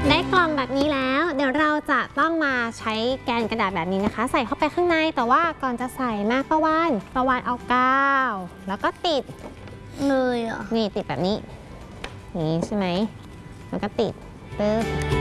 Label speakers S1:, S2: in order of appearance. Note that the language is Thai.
S1: ได้กล่องแบบนี้แล้วเดี๋ยวเราจะต้องมาใช้แกนกระดาษแบบนี้นะคะใส่เข้าไปข้างในแต่ว่าก่อนจะใส่นะประวานเอากาวแล้วก็ติด
S2: เลยเหรอ
S1: นี่ติดแบบนี้นี่ใช่ไหมแล้วก็ติดปึ๊บ